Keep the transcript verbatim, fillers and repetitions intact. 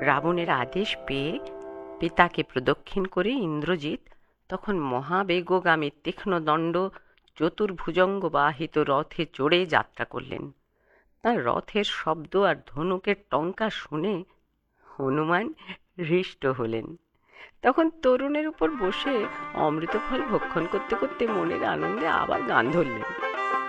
রাবণের আদেশ পেয়ে পিতাকে প্রদক্ষিণ করে ইন্দ্রজিৎ তখন মহাবেগগামী তীক্ষ্ণদণ্ড চতুর্ভুজঙ্গ বাহিত রথে চড়ে যাত্রা করলেন। তার রথের শব্দ আর ধনুকের টঙ্কার শুনে হনুমান হৃষ্ট হলেন। তখন তরুণের উপর বসে অমৃতফল ভক্ষণ করতে করতে মনের আনন্দে আবার গান ধরলেন।